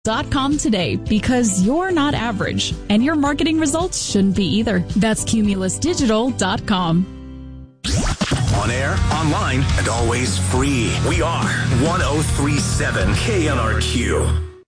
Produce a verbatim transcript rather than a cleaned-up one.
dot com today, because you're not average, and your marketing results shouldn't be either. That's Cumulus Digital dot com. On air, online, and always free. We are one oh three point seven K N R Q.